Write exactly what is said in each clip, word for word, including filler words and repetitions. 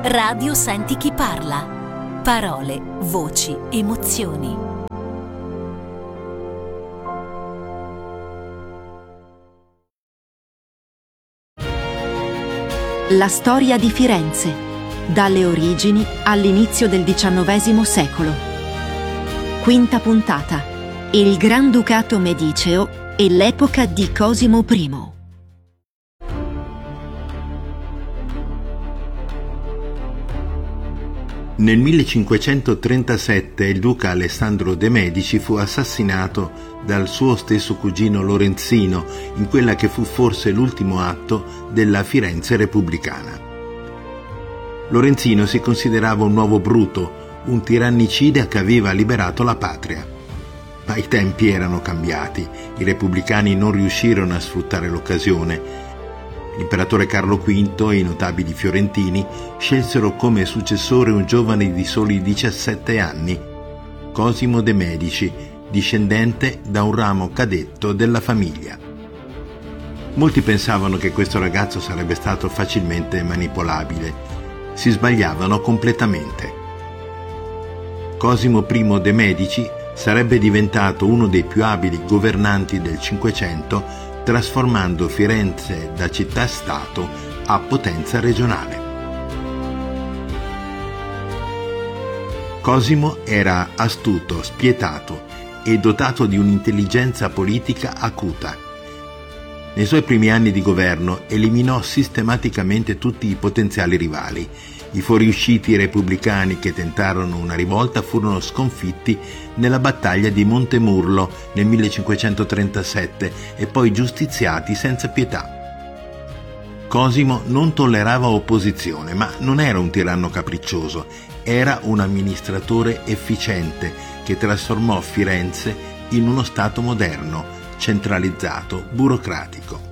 Radio Senti Chi Parla. Parole, voci, emozioni. La storia di Firenze, dalle origini all'inizio del diciannovesimo secolo. Quinta puntata. Il Granducato Mediceo e l'epoca di Cosimo I. Nel millecinquecentotrentasette il duca Alessandro de' Medici fu assassinato dal suo stesso cugino Lorenzino in quella che fu forse l'ultimo atto della Firenze repubblicana. Lorenzino si considerava un nuovo Bruto, un tirannicida che aveva liberato la patria. Ma i tempi erano cambiati, i repubblicani non riuscirono a sfruttare l'occasione. L'imperatore Carlo quinto e i notabili fiorentini scelsero come successore un giovane di soli diciassette anni, Cosimo de' Medici, discendente da un ramo cadetto della famiglia. Molti pensavano che questo ragazzo sarebbe stato facilmente manipolabile. Si sbagliavano completamente. Cosimo I de' Medici sarebbe diventato uno dei più abili governanti del Cinquecento, trasformando Firenze da città-stato a potenza regionale. Cosimo era astuto, spietato e dotato di un'intelligenza politica acuta. Nei suoi primi anni di governo eliminò sistematicamente tutti i potenziali rivali. I fuoriusciti repubblicani che tentarono una rivolta furono sconfitti nella battaglia di Montemurlo nel millecinquecentotrentasette e poi giustiziati senza pietà. Cosimo non tollerava opposizione, ma non era un tiranno capriccioso, era un amministratore efficiente che trasformò Firenze in uno stato moderno, centralizzato, burocratico.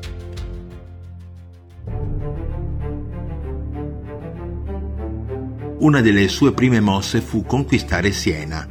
Una delle sue prime mosse fu conquistare Siena.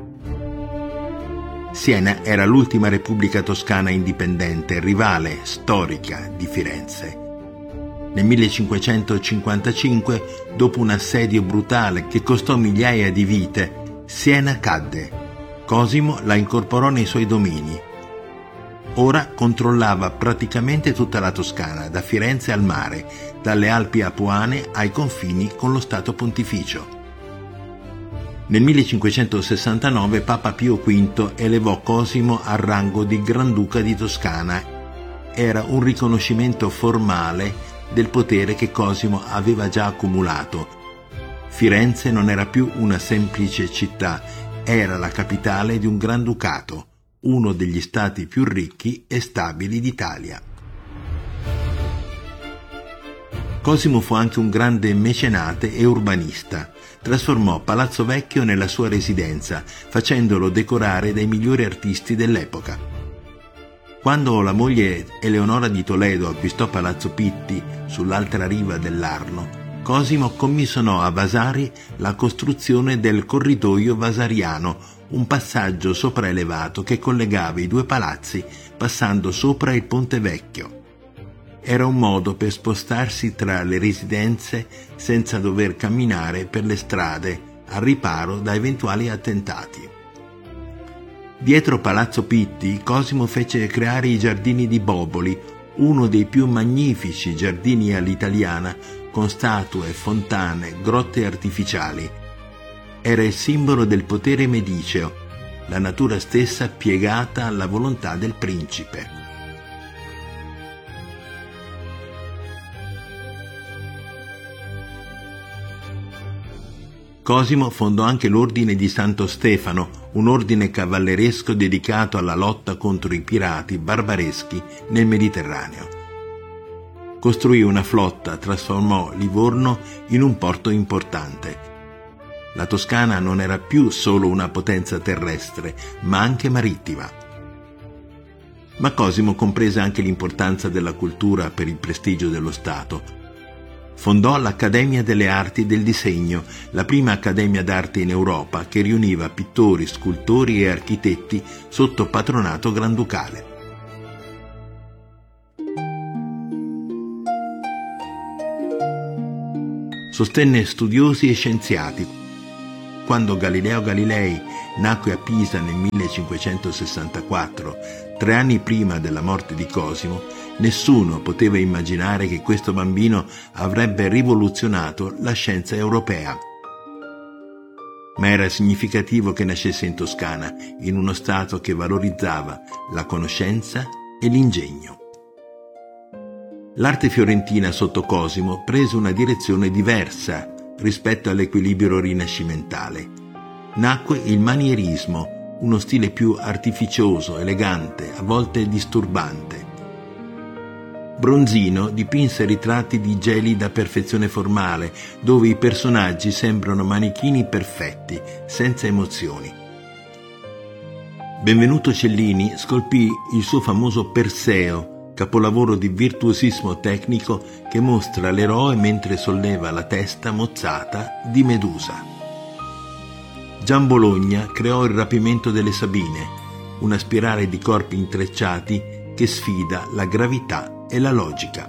Siena era l'ultima repubblica toscana indipendente, rivale storica di Firenze. Nel millecinquecentocinquantacinque, dopo un assedio brutale che costò migliaia di vite, Siena cadde. Cosimo la incorporò nei suoi domini. Ora controllava praticamente tutta la Toscana, da Firenze al mare, dalle Alpi Apuane ai confini con lo Stato Pontificio. Nel millecinquecentosessantanove Papa Pio V elevò Cosimo al rango di Granduca di Toscana. Era un riconoscimento formale del potere che Cosimo aveva già accumulato. Firenze non era più una semplice città, era la capitale di un Granducato, uno degli stati più ricchi e stabili d'Italia. Cosimo fu anche un grande mecenate e urbanista. Trasformò Palazzo Vecchio nella sua residenza, facendolo decorare dai migliori artisti dell'epoca. Quando la moglie Eleonora di Toledo acquistò Palazzo Pitti sull'altra riva dell'Arno, Cosimo commissionò a Vasari la costruzione del corridoio vasariano, un passaggio sopraelevato che collegava i due palazzi passando sopra il Ponte Vecchio. Era un modo per spostarsi tra le residenze senza dover camminare per le strade al riparo da eventuali attentati. Dietro Palazzo Pitti, Cosimo fece creare i giardini di Boboli, uno dei più magnifici giardini all'italiana, con statue, fontane, grotte artificiali. Era il simbolo del potere mediceo, la natura stessa piegata alla volontà del principe. Cosimo fondò anche l'Ordine di Santo Stefano, un ordine cavalleresco dedicato alla lotta contro i pirati barbareschi nel Mediterraneo. Costruì una flotta, trasformò Livorno in un porto importante. La Toscana non era più solo una potenza terrestre, ma anche marittima. Ma Cosimo comprese anche l'importanza della cultura per il prestigio dello Stato. Fondò l'Accademia delle Arti e del Disegno, la prima accademia d'arte in Europa che riuniva pittori, scultori e architetti sotto patronato granducale. Sostenne studiosi e scienziati. Quando Galileo Galilei nacque a Pisa nel millecinquecentosessantaquattro, tre anni prima della morte di Cosimo, nessuno poteva immaginare che questo bambino avrebbe rivoluzionato la scienza europea. Ma era significativo che nascesse in Toscana, in uno stato che valorizzava la conoscenza e l'ingegno. L'arte fiorentina sotto Cosimo prese una direzione diversa rispetto all'equilibrio rinascimentale. Nacque il manierismo, uno stile più artificioso, elegante, a volte disturbante. Bronzino dipinse ritratti di gelida perfezione formale, dove i personaggi sembrano manichini perfetti, senza emozioni. Benvenuto Cellini scolpì il suo famoso Perseo, capolavoro di virtuosismo tecnico che mostra l'eroe mentre solleva la testa mozzata di Medusa. Gian Bologna creò il rapimento delle Sabine, una spirale di corpi intrecciati che sfida la gravità e la logica.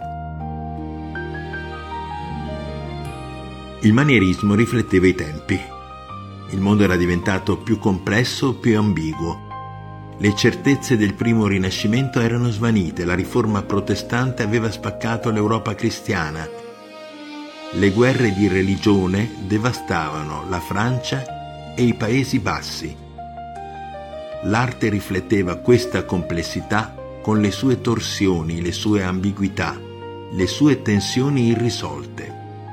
Il manierismo rifletteva i tempi. Il mondo era diventato più complesso, più ambiguo. Le certezze del primo Rinascimento erano svanite, la riforma protestante aveva spaccato l'Europa cristiana. Le guerre di religione devastavano la Francia e i Paesi Bassi. L'arte rifletteva questa complessità con le sue torsioni, le sue ambiguità, le sue tensioni irrisolte.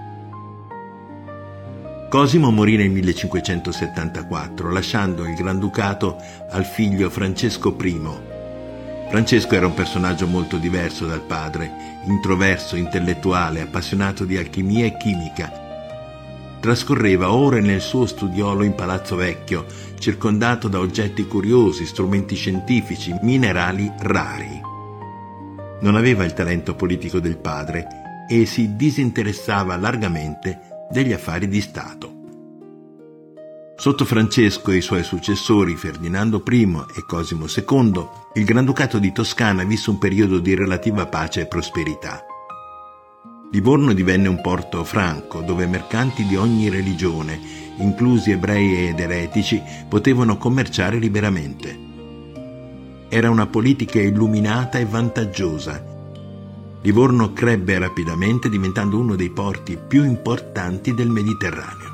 Cosimo morì nel millecinquecentosettantaquattro, lasciando il Granducato al figlio Francesco primo. Francesco era un personaggio molto diverso dal padre, introverso, intellettuale, appassionato di alchimia e chimica. Trascorreva ore nel suo studiolo in Palazzo Vecchio, circondato da oggetti curiosi, strumenti scientifici, minerali rari. Non aveva il talento politico del padre e si disinteressava largamente degli affari di Stato. Sotto Francesco e i suoi successori Ferdinando primo e Cosimo secondo, il Granducato di Toscana visse un periodo di relativa pace e prosperità. Livorno divenne un porto franco dove mercanti di ogni religione, inclusi ebrei ed eretici, potevano commerciare liberamente. Era una politica illuminata e vantaggiosa. Livorno crebbe rapidamente, diventando uno dei porti più importanti del Mediterraneo.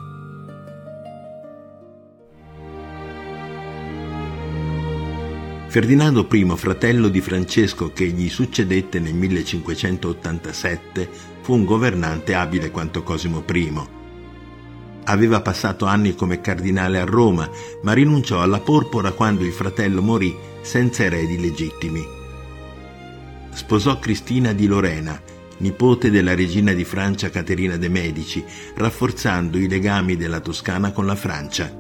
Ferdinando primo, fratello di Francesco che gli succedette nel millecinquecentottantasette, fu un governante abile quanto Cosimo primo. Aveva passato anni come cardinale a Roma, ma rinunciò alla porpora quando il fratello morì senza eredi legittimi. Sposò Cristina di Lorena, nipote della regina di Francia Caterina de' Medici, rafforzando i legami della Toscana con la Francia.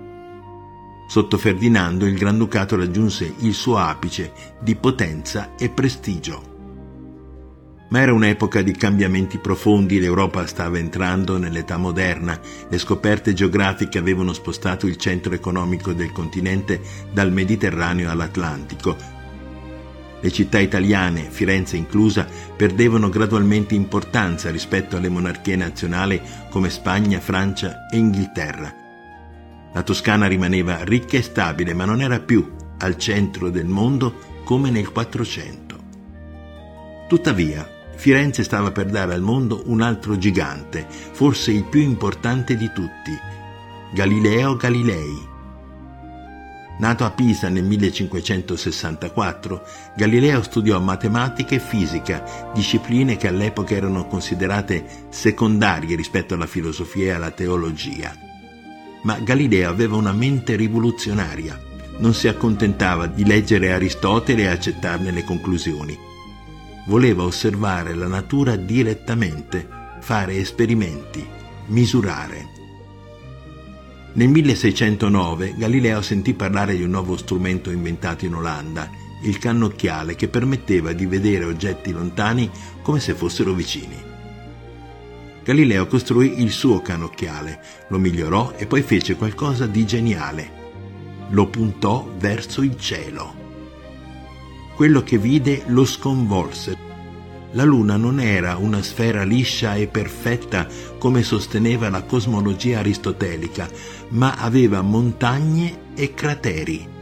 Sotto Ferdinando il Granducato raggiunse il suo apice di potenza e prestigio. Ma era un'epoca di cambiamenti profondi, l'Europa stava entrando nell'età moderna, le scoperte geografiche avevano spostato il centro economico del continente dal Mediterraneo all'Atlantico. Le città italiane, Firenze inclusa, perdevano gradualmente importanza rispetto alle monarchie nazionali come Spagna, Francia e Inghilterra. La Toscana rimaneva ricca e stabile, ma non era più al centro del mondo come nel Quattrocento. Tuttavia, Firenze stava per dare al mondo un altro gigante, forse il più importante di tutti, Galileo Galilei. Nato a Pisa nel millecinquecentosessantaquattro, Galileo studiò matematica e fisica, discipline che all'epoca erano considerate secondarie rispetto alla filosofia e alla teologia. Ma Galileo aveva una mente rivoluzionaria. Non si accontentava di leggere Aristotele e accettarne le conclusioni. Voleva osservare la natura direttamente, fare esperimenti, misurare. Nel milleseicentonove Galileo sentì parlare di un nuovo strumento inventato in Olanda, il cannocchiale, che permetteva di vedere oggetti lontani come se fossero vicini. Galileo costruì il suo cannocchiale, lo migliorò e poi fece qualcosa di geniale. Lo puntò verso il cielo. Quello che vide lo sconvolse. La Luna non era una sfera liscia e perfetta come sosteneva la cosmologia aristotelica, ma aveva montagne e crateri.